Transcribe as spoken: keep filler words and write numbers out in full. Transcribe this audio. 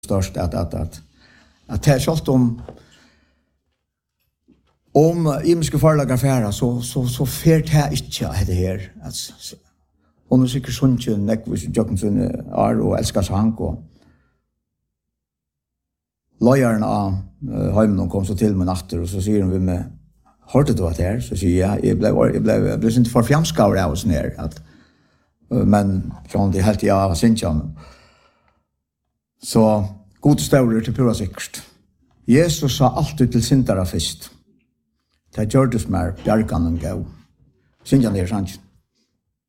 störst att att att att det är så om om imiske förlagar färra så så så färt här inte det här alltså hon är säkert sjunken nekvis Jokensson är och älskar så han och lojaren av hemmen kom så till med natter och så säger de vi med hörde du att det här så säger jag jag blev jag blev jag blev inte för fjamskauer av oss ner att men från det helt jag syntjan så god stålar till pura säkert Jesus sa alltid till syndare först det gjordes mer bjärkan än gå syntjan är sant